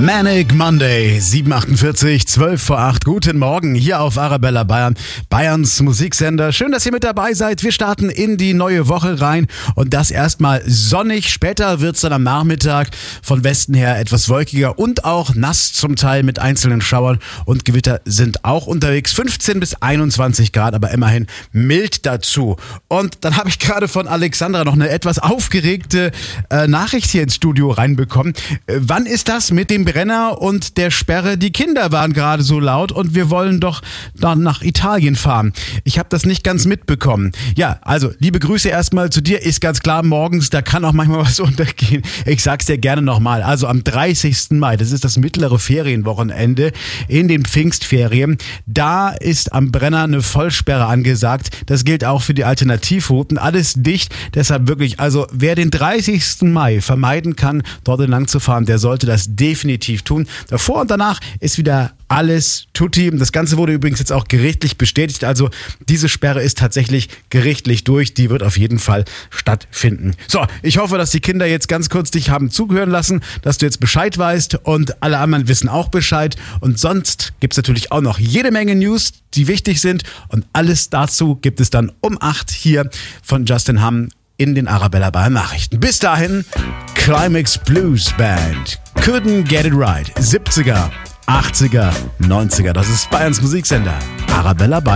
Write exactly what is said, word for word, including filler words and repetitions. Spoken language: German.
Manic Monday, sieben Uhr achtundvierzig, zwölf vor acht. Guten Morgen hier auf Arabella Bayern, Bayerns Musiksender. Schön, dass ihr mit dabei seid. Wir starten in die neue Woche rein und das erstmal sonnig. Später wird es dann am Nachmittag von Westen her etwas wolkiger und auch nass zum Teil mit einzelnen Schauern und Gewitter sind auch unterwegs. fünfzehn bis einundzwanzig Grad, aber immerhin mild dazu. Und dann habe ich gerade von Alexandra noch eine etwas aufgeregte äh, Nachricht hier ins Studio reinbekommen. Äh, wann ist das mit dem Brenner und der Sperre? Die Kinder waren gerade so laut und wir wollen doch dann nach Italien fahren. Ich habe das nicht ganz mitbekommen. Ja, also liebe Grüße erstmal zu dir. Ist ganz klar, morgens, da kann auch manchmal was untergehen. Ich sag's dir gerne nochmal. Also am dreißigsten Mai, das ist das mittlere Ferienwochenende in den Pfingstferien, da ist am Brenner eine Vollsperre angesagt. Das gilt auch für die Alternativrouten. Alles dicht, deshalb wirklich, also wer den dreißigsten Mai vermeiden kann, dort entlang zu fahren, der sollte das definitiv tun. Davor und danach ist wieder alles tutti. Das Ganze wurde übrigens jetzt auch gerichtlich bestätigt. Also diese Sperre ist tatsächlich gerichtlich durch. Die wird auf jeden Fall stattfinden. So, ich hoffe, dass die Kinder jetzt ganz kurz dich haben zuhören lassen, dass du jetzt Bescheid weißt und alle anderen wissen auch Bescheid. Und sonst gibt es natürlich auch noch jede Menge News, die wichtig sind. Und alles dazu gibt es dann um acht hier von Justin Hamm in den Arabella Bayern Nachrichten. Bis dahin, Climax Blues Band. Couldn't Get It Right. siebziger, achtziger, neunziger. Das ist Bayerns Musiksender. Arabella Bayern.